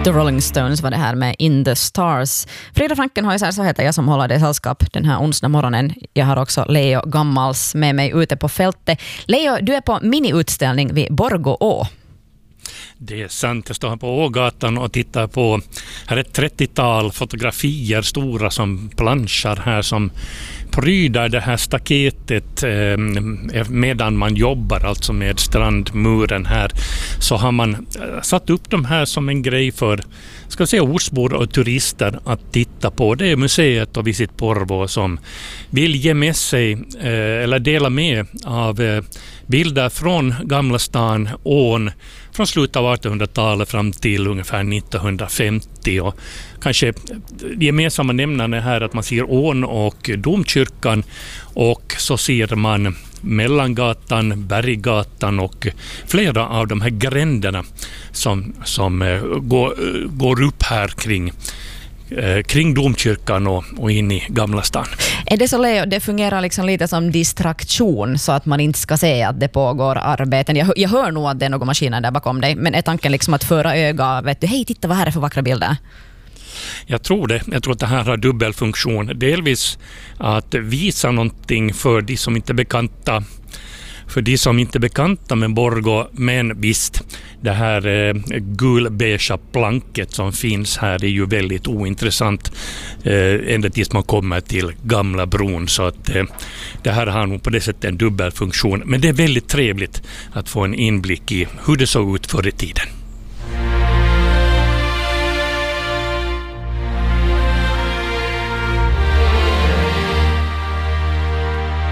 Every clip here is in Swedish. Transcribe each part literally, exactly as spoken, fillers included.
The Rolling Stones var det här med In the Stars. Frida Frankenhäuser, så heter jag, som håller det sällskap den här onsdag morgonen. Jag har också Leo Gammals med mig ute på fältet. Leo, du är på miniutställning vid Borgå. Det är sant, jag står här på Ågatan och tittar på här är ett trettiotal fotografier, stora som planschar här, som pryder det här staketet eh, medan man jobbar, alltså med strandmuren här. Så har man eh, satt upp de här som en grej för, ska säga, ortsbor och turister att titta på. Det är museet och Visit Porvoo som vill ge med sig eh, eller dela med av eh, bilder från Gamla stan, ån, från slutet av artonhundratalet fram till ungefär nittonhundrafemtio. Och kanske gemensamma nämnarna här att man ser ån och domkyrkan, och så ser man Mellangatan, Berggatan och flera av de här gränderna som, som går, går upp här kring kring domkyrkan och, och in i Gamla stan. Är det så, Leo, det fungerar liksom lite som distraktion så att man inte ska se att det pågår arbeten? Jag, jag hör nog att det är några maskiner där bakom dig, men är tanken liksom att föra öga, vet du, hej, titta vad här är för vackra bilder? Jag tror det. Jag tror att det här har dubbelfunktion. Delvis att visa någonting för de som inte är bekanta För de som inte är bekanta med Borgå, men visst, det här eh, gulbeige planket som finns här är ju väldigt ointressant eh, ända tills man kommer till Gamla bron, så att eh, det här har nog på det sättet en dubbelfunktion. Men det är väldigt trevligt att få en inblick i hur det såg ut förr i tiden.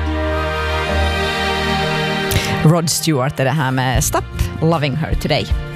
Rod Stewart är det här med Stop Loving Her Today.